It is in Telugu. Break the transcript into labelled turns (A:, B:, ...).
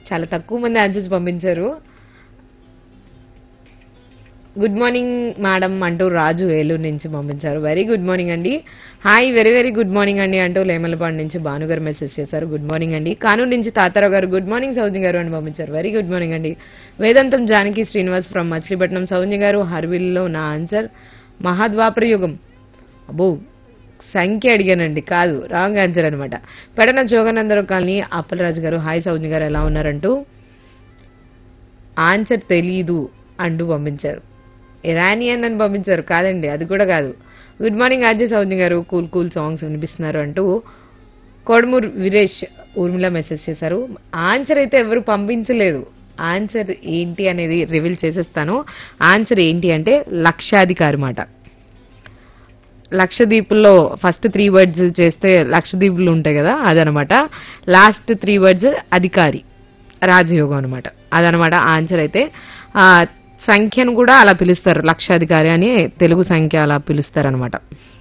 A: చాలా తక్కువ మంది ఆన్సర్స్ పంపించారు. గుడ్ మార్నింగ్ మేడం అంటూ రాజు ఏలూరు నుంచి పంపించారు. వెరీ గుడ్ మార్నింగ్ అండి. Hi very very good morning అండి అంటూ లేమలపాడు నుంచి భానుగారు మెసేజ్ చేశారు. గుడ్ మార్నింగ్ అండి. కానూరు నుంచి తాతారావు గారు గుడ్ మార్నింగ్ సౌజన్య గారు అని పంపించారు. వెరీ గుడ్ మార్నింగ్ అండి. వేదాంతం జానకి శ్రీనివాస్ ఫ్రమ్ మచిలీపట్నం. సౌజన్య గారు హర్విల్లో నా ఆన్సర్ మహాద్వాపర యుగం. అబ్బో సంఖ్య అడిగానండి, కాదు రాంగ్ ఆన్సర్ అనమాట. పెడన జోగానందరావు కాలనీ అప్పలరాజు గారు హాయ్ సౌజన్య గారు ఎలా ఉన్నారంటూ ఆన్సర్ తెలీదు అంటూ పంపించారు. ఇరానియన్ అని పంపించారు. కాదండి, అది కూడా కాదు. గుడ్ మార్నింగ్ ఆర్జే సౌజన్య గారు, కూల్ కూల్ సాంగ్స్ వినిపిస్తున్నారు అంటూ కోడమూరు వీరేష్ ఊర్మిళ మెసేజ్ చేశారు. ఆన్సర్ అయితే ఎవరు పంపించలేదు. ఆన్సర్ ఏంటి అనేది రివీల్ చేసేస్తాను. ఆన్సర్ ఏంటి అంటే లక్షాధికారి మాట. లక్షదీపుల్లో ఫస్ట్ 3 వర్డ్స్ చేస్తే లక్షదీపులు ఉంటాయి కదా, అదనమాట. లాస్ట్ 3 వర్డ్స్ అధికారి, రాజయోగం అనమాట. అదనమాట ఆన్సర్. అయితే సంఖ్యను కూడా అలా పిలుస్తారు, లక్షాధికారి అని తెలుగు సంఖ్య అలా పిలుస్తారు అనమాట.